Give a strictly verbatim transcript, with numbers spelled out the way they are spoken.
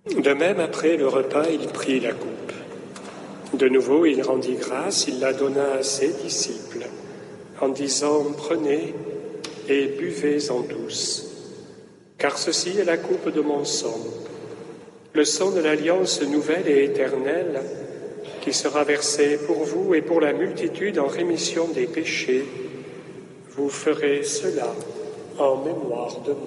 De même, après le repas, il prit la coupe. De nouveau, il rendit grâce, il la donna à ses disciples, en disant « Prenez et buvez-en tous, car ceci est la coupe de mon sang, le sang de l'alliance nouvelle et éternelle, qui sera versé pour vous et pour la multitude en rémission des péchés. Vous ferez cela en mémoire de moi. »